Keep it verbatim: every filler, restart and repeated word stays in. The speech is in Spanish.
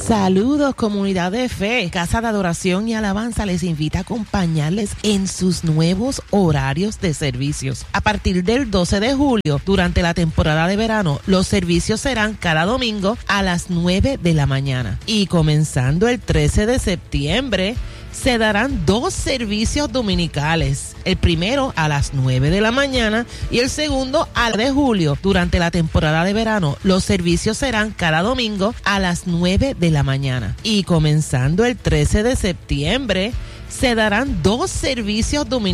Saludos, comunidad de fe. Casa de Adoración y Alabanza les invita a acompañarles en sus nuevos horarios de servicios. A partir del doce de julio, durante la temporada de verano, los servicios serán cada domingo a las nueve de la mañana. Y comenzando el trece de septiembre, se darán dos servicios dominicales. El primero a las nueve de la mañana y el segundo al de julio. Durante la temporada de verano, los servicios serán cada domingo a las nueve de la mañana. Y comenzando el trece de septiembre, se darán dos servicios dominicales